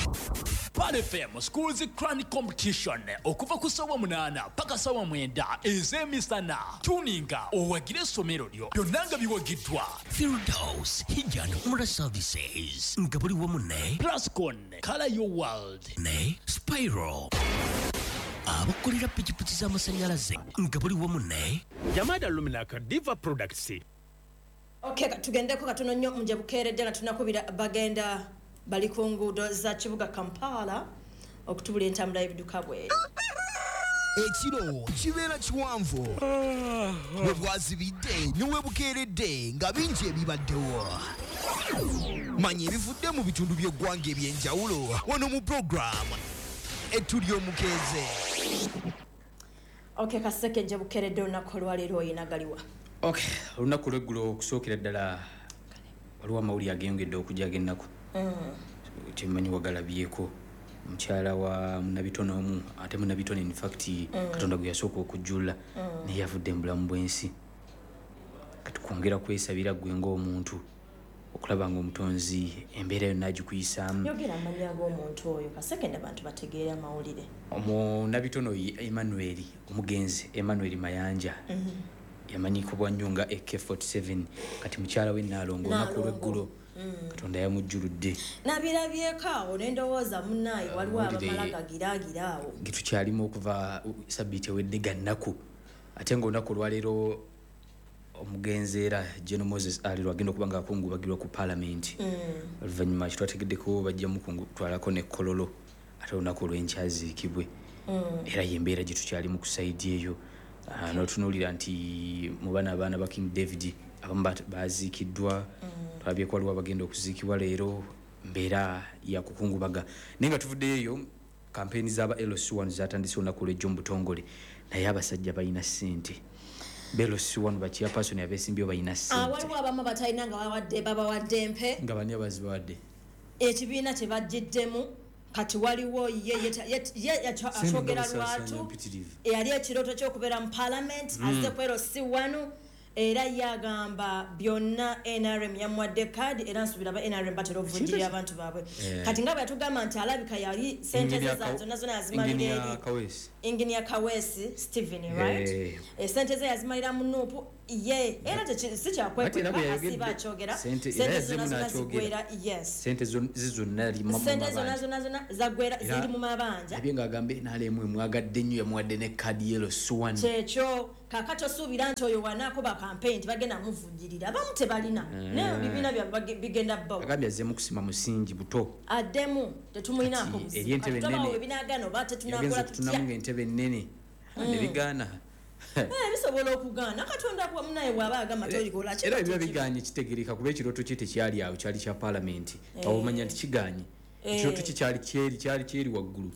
Pan FM Schools Crown Competition okuva ku ssaawa 8 paka ssaawa 9 ez'emisana tuninga owagire essomero lyo byonna nga biwagiddwa Firdaus Hijjan Umrah Services nga buli wamu ne Plascon Color Your World ne Spiral abakolera pikipiki z'amasannyalaze nga buli wamu ne Yamada Luminaka Diva Products. Okay, tugendeko katono nnyo muje bukeeredde nga tunakubira bagenda bali ku nguudo za kibuga Kampala okutubula entambula y'ebiduka bwe. Ekiro kibeera kiwanvu bwe bwazibidde niwe bukeeredde nga bingi ebibaddewo. Manya ebivudde mu bitundu by'eggwanga eby'enjawulo wano mu programu Etuli Omukeeze. Okay, kaseke nje bukeeredde olunaku olwaleero oyinagaliwa. Okay, olunaku lw'eggulo okusookera ddala waliwo amawulire ageyongedde okujja ag'ennaku. Temanyi wagalabyeko mukyala wa Munabitono omu ate Munabitono in fact Katonda gwe yasooka okujjula naye yavudde mu bulamu bw'ensi. Katukwongera kwesabira gwe ng'omuntu okulaba ng'omutonzi embeera yonna agikuyisaamu. Yogera amannya g'omuntu oyo kaseke n'abantu bategeera amawulire. Munabitono Emmanuel omugenzi Emmanuel Mayanja yamanyikibwa nnyo nga AK47 kati mukyala we Naalongo olunaku lw'eggulo Katonda yamujjuludde. Nabirabyeko awo n'endowooza munnaye waliwo abamala gagiraagira awo. Tukyalimu okuva sabbiiti ewedde gannaku ate ng'olunaku olwaleero omugenzi era General Moses Aliro agenda okuba ng'akungubagirwa ku Parliament. Oluvannyuma kitwategeddeko bajja mukutwalako ne Kololo ate olunaku olw'enkyaziikibwe. Era y'embeera gye tukyalimu ku sayidi eyo. N'otunuulira nti mu baana ba King David abamu baaziikiddwa. Twabyeko waliwo abagenda okuziikibwa leero mbeera ya kukungubaga. Naye nga tuvuddeyo eyo kampeyini z'aba LC1 zatandise olunaku lw'ejjo mu butongole naye abasajja balina ssente. LC1 bachairperson abeesimbyewo balina ssente. Waliwo abamu batalina nga babawadde empe. Nga bani abazibawadde? Ekibiina kye bajjiddemu kati waliwo ye akyogera lwatu eyali ekirooto ky'okubeera mu Parliament azze ku LC1 era yagamba byonna NRM yamuwadde kadi era nsubira ba NRM batera okuvujjirira abantu baabwe. Kati nga bwe yatugamba nti alabika yali sente ze zonna yazimalira eri Engineer Kawesi Stephen, right? Sente ze yazimalira mu Nuupu ye era si kyakwekwepa asiba akyogera sente zonna zigwera yes sente zonna zagwera ziri mu mabanja ebyo ng'agambe n'alemu emwagadde nnyo yamuwadde ne kadi yelo suwan kyekyo kakati osuubira nti oyo wanaako ba campaign bagenda muvujjirira abamu tebalina naye bibiina bigenda bbawo agambye azzeemu kusima musingi buto addemu tetumulinaako buzibu ebinaagana oba tetunakola tutya entebe ennene ne bigaana bisobola okugaana Katonda kwa munaye bw'aba agamba tolikola kino era biba bigaanye kitegereka kuba ekirooto kye tekyali awo kyali kya Parliament awo omanya nti kigaanye ekirooto kye kyali kyeri waggulu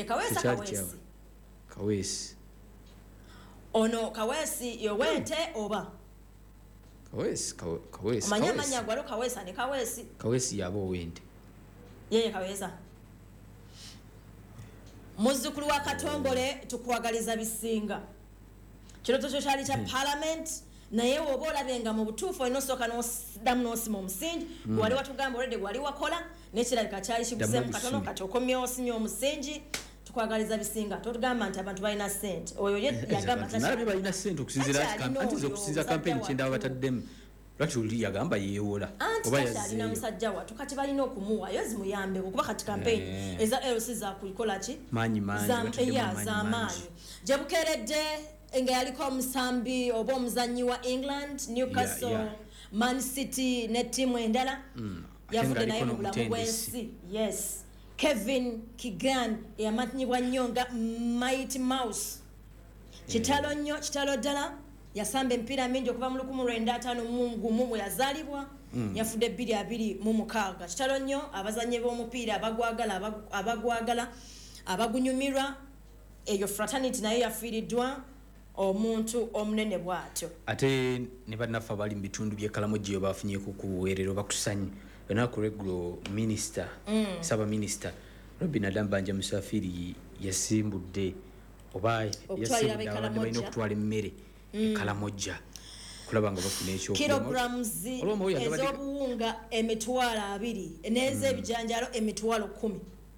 Kawesi ono Kawesi yowente oba Kawesi omanya amanya gwalo Kawesa ne Kawesi yaba owente yeye Kawesa muzzukulu wa Katongole tukwagaliza bisinga kirooto kyo kyali kya Parliament naye woba olabenga mu butuufu enosoka n'oddamu n'osima omusingi wali watugamba olwedde wali wakola n'ekirabika kyali kiguseemu katono kati okomyewo osimye omusingi tukwagaliza bisinga totugamba nti abantu balina ssente oyo yagamba nalabe balina ssente okusinziira anti okusinziira kampeyini kyendaba bataddemu lwaki oli yagamba yeewola oba yazalina musajja watu kati balina okumuwaayo zimuyambeko kuba kati kampeyini eza LC zakulikola ki maanyi z'amaanyi gye bukeeredde nga yaliko omusambi oba omuzannyi wa England Newcastle Man City ne ttiimu endala yavudde naye mu bulamu bw'ensi yes Kevin Keegan eyamanyibwa nnyo nga Mighty Mouse kitalo ddala yasamba emipiira mingi okuva mu 1951 mwe yazaalibwa yafudde 2026 kitalo nnyo abazannyi b'omupiira abagwagala abagunyumirwa eyo fraternity nayo yafiiriddwa omuntu omunene bwatyo ate ne bannaffe abali mu bitundu by'Ekalamoji yo bafunyeeko kuweerero bakusanyi olunaku lw'eggulo minisita saba minisita Robin Adambanja Musafiri yasimbudde oba yasimbudde abantu balina okutwala emmere Kalamoja kulaba nga bafuna ekyo kilograms ez'obuwunga emitwalo 2 n'ez'ebijanjalo emitwalo 10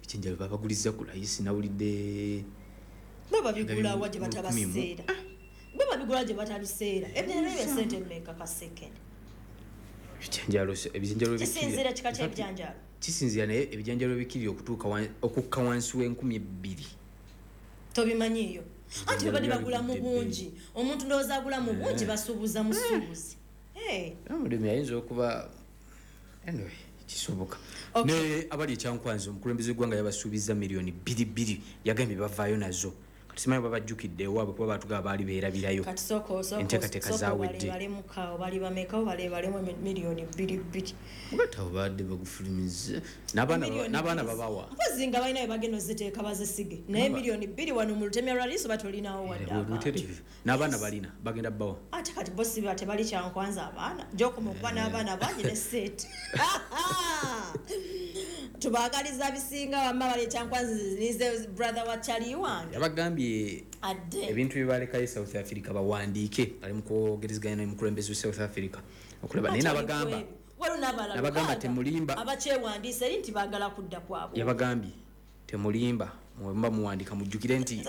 ebijanjaalo babaguliza ku layisi nawulidde baba bigula waje batabaseera baba bigula je batabiseera ebijanjaalo sente mmeka ka second ebijanjaalo kisinziira kika ky'ebijanjaalo kisinziira naye ebijanjaalo bikiri okukka wansi w'2,000 tobimanyiiyo anti babadde bagula mu bungi omuntu ndowooza agula mu bungi basuubuza musuubuzi omulimi ayinza okuba anyway kisoboka ne abali ekyankwanzi omukulembeze gwanga yabasuubiza miliyoni 2 yagambye bavaayo nazo kati simanyi babajjukidde ewaabwe kuba batugaba baali beerabirayo enteekateeka zaawedde bali bamekawo baleebalemu miliyoni 2 batawo baadde bagufulumize n'abaana babawa mpozi nga balina bagenda oziteeka bazisige naye miliyoni 2 wano mu lutemya lwa liiso batolinawo wadde n'abaana balina bagenda bbawa ate kati bosi tebali kyankwanza abaana gyokoma okuba n'abaana bangi ne seeti tubaagaliza bisinga wamma bali ekyankwanzi nize brother wa Charlie wange yabagambye ebintu byebalekayo South Africa bawandiike ali mu kwogerezeganya n'omukulembeze wa South Africa okulaba naye nabagamba temulimba abakyewandiisa eri nti baagala kudda kwabwe yabagambye temulimba mwemba muwandika mujjukire nti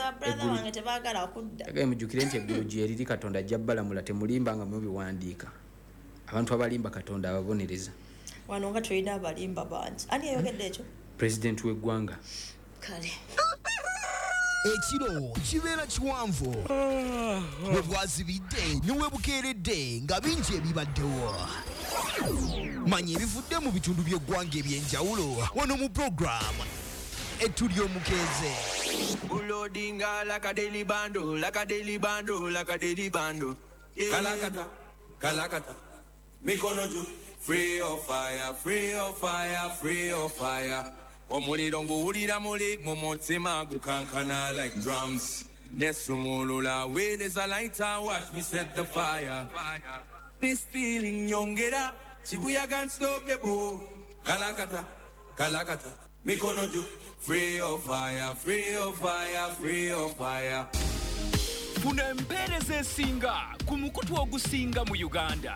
eggulu gye riri Katonda ajja bbalamula temulimba nga mubiwandiika abantu abalimba Katonda ababonereza wano nga tulina abalimba bangi ani ayogedde ekyo president w'eggwanga kale ekiro kibeera kiwanvu bwe bwazibidde ne webukeeredde nga bingi ebibaddewo manya ebivudde mu bitundu by'eggwanga ebyenjawulo wano mu puroguramu etuli omukeeze Ulodinga like a daily bando, like a daily bando, like a daily bando. Kalakata, kalakata. Mikonoju, free of fire, free of fire, free of fire. Omuliro nguwulira muli mu mutima gukankana like drums. Nesumulula, where there's a lighter, watch me set the fire. This feeling yongera, Shibuya can't stop the boom. Kalakata, kalakata. Mikonoju, free of fire, free of fire, free of fire. Funa empeereza esinga ku mukutu ogusinga mu Uganda.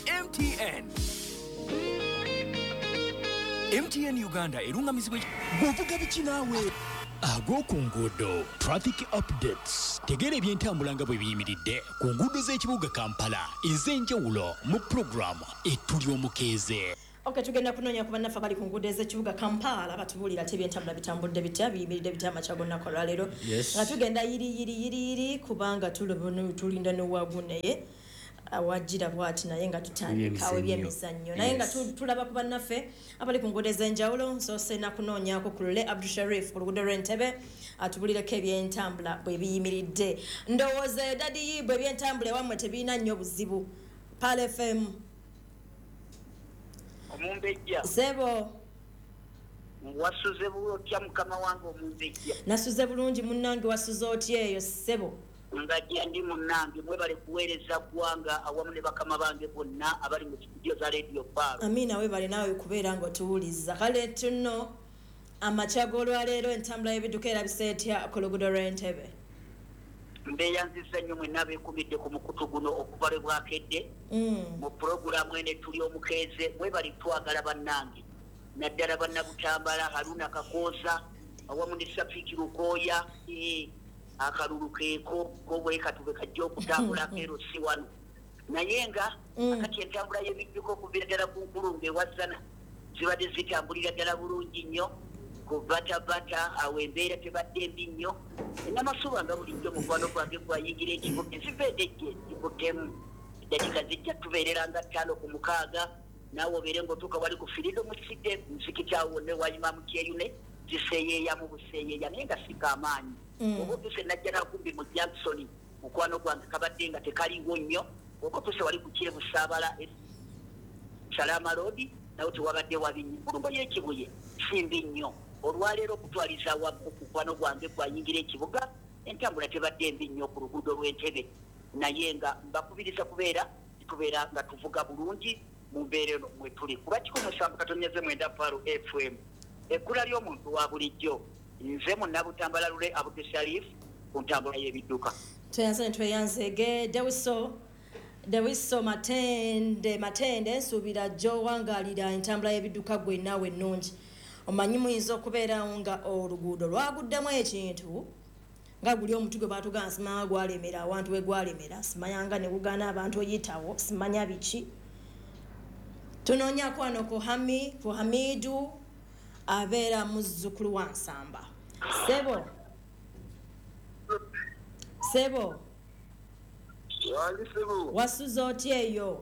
MTN Uganda erungamizibwa bw'ovuga biki naawe ag'oku nguudo traffic updates tegeera ebyentambula nga bwe biyimiridde ku nguudo z'ekibuga Kampala ez'enjawulo mu puroguramu etuli omukeeze. Okay, tugenda kunoonya ku bannaffe abali ku nguudo ez'ekibuga Kampala batubuulira ate ebyentambula bitambudde bitya biyimiridde bitya amakya gonna ku lwaleero nga tugenda yiri kubanga tulinda n'owaagu naye awajjira bwati naye nga tutandikawo ebyemizannyo naye nga tulaba ku bannaffe abali ku nguudo ez'enjawulo nsoose nakunoonyaako ku Lule Abdul Sharif ku luguudo lw'Entebbe atubulireko ebyentambula bwe biyimiridde ndowooza dadi yibwe ebyentambula ewammwe tebirina nnyo buzibu Pal FM omumbejja sebo wasuze bulotya mukama wange omumbejja nasuze bulungi munnange wasuze otya eyo sebo ngajja ndi munnange mwebale kuweereza ggwanga awamu ne bakama bange bonna abali mu studio za Radio Pal. Amina webale naawe kubeera ng'otuwuliza kale tuno amakya g'olwaleero entambula y'ebidduka erabise etya ku luguudo lw'Entebbe mbeeyanziza nnyo mwenna beekumidde ku mukutu guno okuva lwe bwakedde mu puroguramu ene tuli omukeeze mwebali twagala bannange naddala bannabutambala Haruna Kakooza awamu ne Safiki Lukooya akalulu keeko kobwekatube kajja okutambula ero si wano naye nga akati entambula y'ebidduka okuviira ddala ku nkulungu ewasana zibadde zitambulira ddala bulungi nnyo ku batabata awo embeera tebadde mbi nnyo n'amasuba nga bulijjo mukwano gwange gwayingira ekibuga ezivedejje zibuddemu eddakiika zijja tubeerera nga 5 ku 6 naawe obeere ng'otuuka wali ku firido musidde nzikitaawo ne wayimamu kyeyune ziseeyeeya mu buseeyeeya naye nga sika amaanyi oba otuse najja nakumbi mu Jackson mukwano gwange kabadde nga tekaliwo nnyo oba otuse wali ku Kyebusaabala Salama Road nawe tewabadde wabinyi kulumbo y'ekibuye simbi nnyo olwaleero okutwaliza mukwano gwange gwayingira ekibuga entambula tebadde mbi nnyo ku luguudo lw'Entebbe naye nga mbakubiriza tubeera nga tuvuga bulungi mu mbeera eno mwe tuli kuba 107.9 Pal FM ekkula ly'omuntu wa bulijjo nze munnabutambala Lule Abdul Sharif ku ntambula y'ebidduka tweyanzege Dewiso matende nsuubira jjo wangalira entambula y'ebidduka gwe naawe ennungi omanyi muyinza okubeera nga oluguudo lwaguddemu ekintu nga guli omutu gwe batugana simanya gwalemera awantu we gwalemera simanya nga ne gugana abantu oyitawo simanya biki tunoonyako wano ku Hamidu abeera muzzukulu wa Nsamba. Sebo wasuze otya eyo?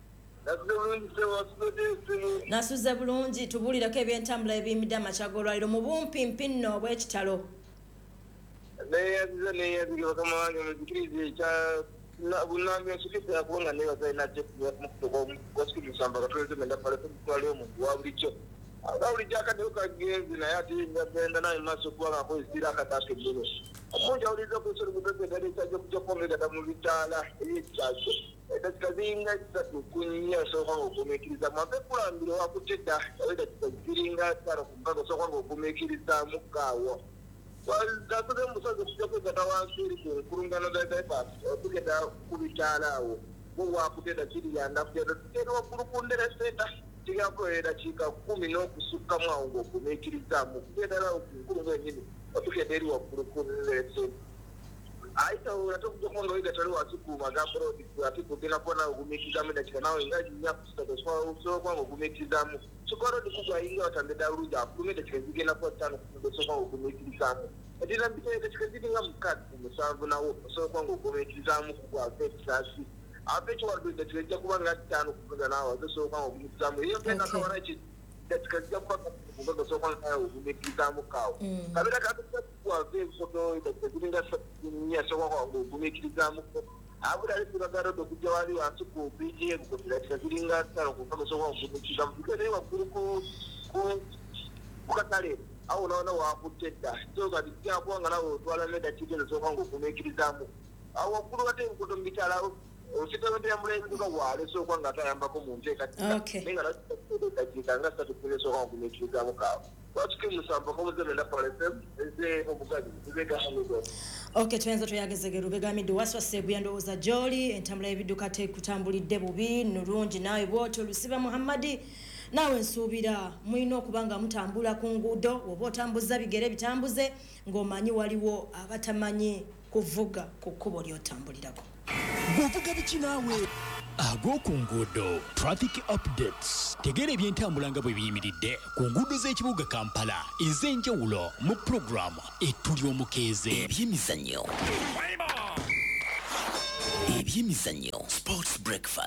Nasuze bulungi. Tubuulireko ebyentambula ebiyimidde amakya g'olwaliro mu bumpimpi nno obw'ekitalo. aita unatokuja kwa ndio tali wasiku magambro atiku tena kwa na ugumikizamu na chana nawe ngaji nya kusita so kwa ugumikizamu sokoro dikubwa inga watandeda ruja kumeda chikazige na kwa tano so kwa ugumikizamu edina mbite chikazige nga mkati musanvu na so kwa ugumikizamu kwa petsasi apecho wadu chikazige kwa nga tano kuza nawo so kwa ugumikizamu hiyo tena kwa wanachi chikazige kwa so kwa ugumikizamu kao kabila kabisa kwa vile soto chikazige nya so kwa ugumikizamu abura ari kuragara do kujya wali wasuku bije gukira chikaziringa taro kuko so kwa ugumikizamu bikere wakuru ku ukatale au unaona wakutenda so kati kwa ngana utwala meda chikene so kwa ugumikizamu au wakuru wate kutombitala usitende amule nduka wale so kwa ngata yamba ko munje kati ninga na chikanga sa tukule so kwa ugumikizamu ka watike musamba ko muzela pale eze obugazi ubega hamido. Okay, tuenza tuyagezege Rubega Hamidu waswase buyandowooza gy'oli entambula y'ebidduka tekutambulidde bubi nulungi naawe bw'otyo Lusiba Muhammadi naawe nsuubira mulina okuba nga mutambula ku nguudo oba otambuza bigere bitambuze ng'omanyi waliwo abatamanyi kuvuga ku kkubo ly'otambulirako. Bw'ovuga biki naawe ag'oku nguudo traffic updates tegeera ebyentambula nga bwe biyimiridde ku nguudo z'ekibuga Kampala ez'enjawulo mu puroguramu ettuli omukeeze ebyemizannyo sports breakfast